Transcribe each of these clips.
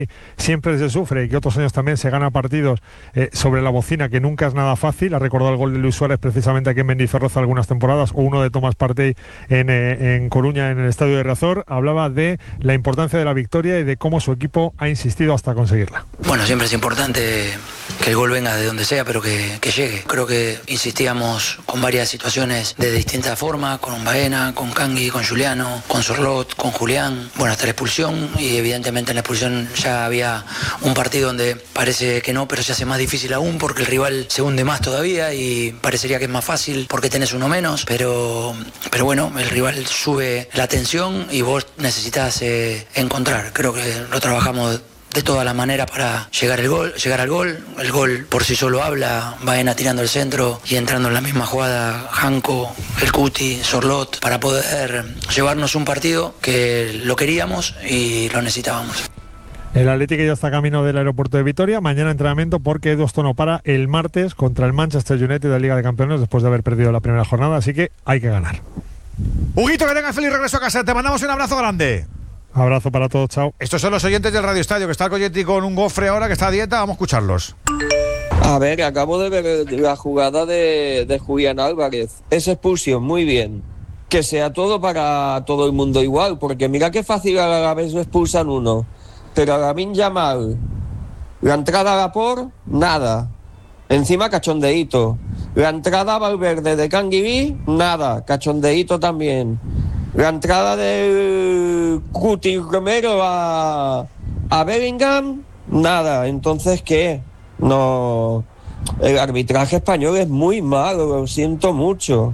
siempre se sufre y que otros años también se gana partidos sobre la bocina, que nunca es nada fácil. Ha recordado el gol de Luis Suárez precisamente aquí en Mendizorroza algunas temporadas, o uno de Tomás Partey en Coruña, en el estadio de Riazor. Hablaba de la importancia de la victoria y de cómo su equipo ha insistido hasta conseguirla. Bueno, siempre es importante que el gol venga de donde sea, pero que llegue. Creo que insistíamos con varias situaciones de distinta forma, con Baena, con Kangui, con Juliano, con Sorlot, con Julián, bueno, hasta la expulsión, y evidentemente en la expulsión ya había un partido donde parece que no, pero se hace más difícil aún porque el rival se hunde más todavía y parecería que es más fácil porque tenés uno menos, pero bueno, el rival sube la tensión y vos necesitas encontrar. Creo que lo trabajamos de todas las maneras para llegar al gol. El gol por sí solo habla, Baena tirando el centro y entrando en la misma jugada Janko, el Cuti, Sorlot, para poder llevarnos un partido que lo queríamos y lo necesitábamos. El Atlético ya está camino del aeropuerto de Vitoria. Mañana entrenamiento porque Eduston no para el martes contra el Manchester United de la Liga de Campeones después de haber perdido la primera jornada, así que hay que ganar. Huguito, que tengas feliz regreso a casa. Te mandamos un abrazo grande. Abrazo para todos, chao. Estos son los oyentes del Radio Estadio, que está el Coyetti con un gofre ahora que está a dieta. Vamos a escucharlos. A ver, acabo de ver la jugada de Julián Álvarez. Esa expulsión, muy bien. Que sea todo para todo el mundo igual, porque mira qué fácil a la vez lo expulsan uno. Pero a Lamine Yamal, la entrada a Laporte, nada. Encima cachondeíto. La entrada a Valverde de Canguilí, nada. Cachondeíto también. La entrada del Cuti Romero a Bellingham, nada. Entonces, ¿qué? No. El arbitraje español es muy malo, lo siento mucho.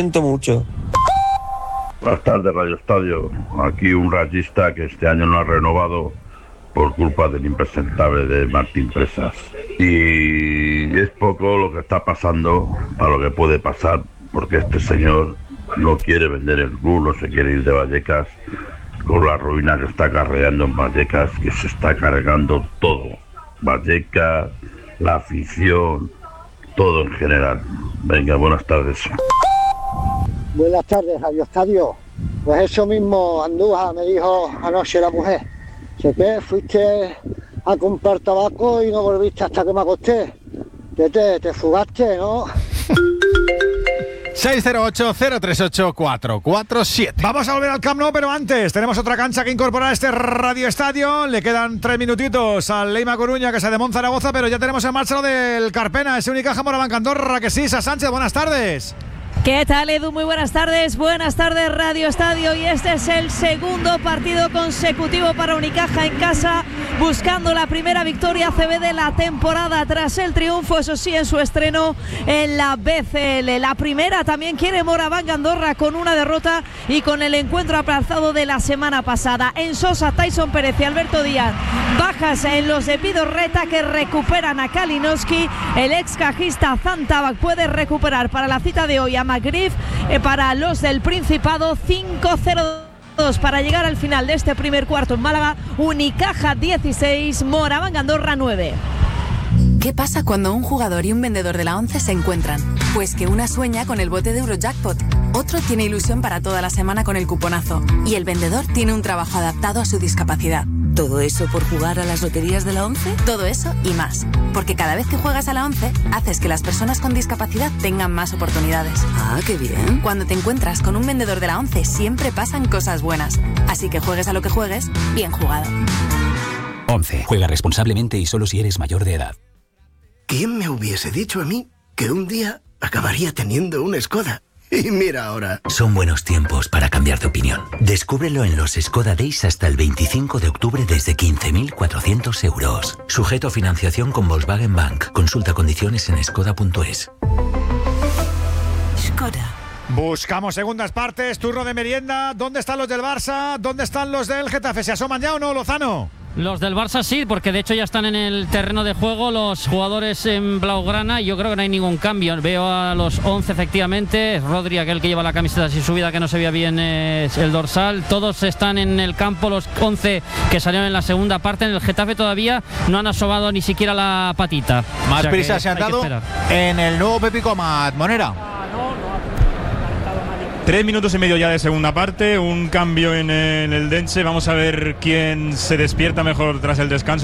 Buenas tardes, Radio Estadio. Aquí un rayista que este año no ha renovado por culpa del impresentable de Martín Presas. Y es poco lo que está pasando para lo que puede pasar, porque este señor no quiere vender el club, no se quiere ir de Vallecas, con la ruina que está acarreando en Vallecas, que se está cargando todo. Vallecas, la afición, todo en general. Venga, buenas tardes. Buenas tardes, Radio Estadio. Pues eso mismo, Andújar, me dijo anoche la mujer. Sé que fuiste a comprar tabaco y no volviste hasta que me acosté. Te fugaste, ¿no? 608-038-447. Vamos a volver al Camp Nou, pero antes tenemos otra cancha que incorporar a este Radio Estadio. Le quedan 3 minutitos al Leima Coruña, que se de Zaragoza, pero ya tenemos en marcha lo del Carpena, ese Unicaja Moraván Andorra, que sí, Sa Sánchez, buenas tardes. ¿Qué tal, Edu? Muy buenas tardes, Radio Estadio, y este es el segundo partido consecutivo para Unicaja en casa, buscando la primera victoria ACB de la temporada tras el triunfo, eso sí, en su estreno en la BCL. La primera también quiere Moraván Andorra con una derrota y con el encuentro aplazado de la semana pasada. En Sosa, Tyson Pérez y Alberto Díaz, bajas en los de Pidorreta, que recuperan a Kalinowski. El ex cajista Zantabac puede recuperar para la cita de hoy a Magriff. Para los del Principado, 5-0 para llegar al final de este primer cuarto en Málaga. Unicaja 16, Moraván Andorra 9. ¿Qué pasa cuando un jugador y un vendedor de la ONCE se encuentran? Pues que una sueña con el bote de Eurojackpot, otro tiene ilusión para toda la semana con el cuponazo y el vendedor tiene un trabajo adaptado a su discapacidad. ¿Todo eso por jugar a las loterías de la ONCE? Todo eso y más. Porque cada vez que juegas a la ONCE, haces que las personas con discapacidad tengan más oportunidades. ¡Ah, qué bien! Cuando te encuentras con un vendedor de la ONCE, siempre pasan cosas buenas. Así que juegues a lo que juegues, bien jugado. ONCE. Juega responsablemente y solo si eres mayor de edad. ¿Quién me hubiese dicho a mí que un día acabaría teniendo una Skoda? Y mira ahora. Son buenos tiempos para cambiar de opinión. Descúbrelo en los Skoda Days hasta el 25 de octubre desde 15.400 euros. Sujeto a financiación con Volkswagen Bank. Consulta condiciones en skoda.es. Skoda. Buscamos segundas partes, turno de merienda. ¿Dónde están los del Barça? ¿Dónde están los del Getafe? ¿Se asoman ya o no, Lozano? Los del Barça sí, porque de hecho ya están en el terreno de juego los jugadores en blaugrana y yo creo que no hay ningún cambio. Veo a los 11 efectivamente, Rodri, aquel que lleva la camiseta sin subida, que no se veía bien el dorsal. Todos están en el campo, los 11 que salieron en la segunda parte. En el Getafe todavía no han asomado ni siquiera la patita. Más prisa se han dado en el nuevo Pepi Comat, Monera. 3 minutos y medio ya de segunda parte, un cambio en el Dense. Vamos a ver quién se despierta mejor tras el descanso.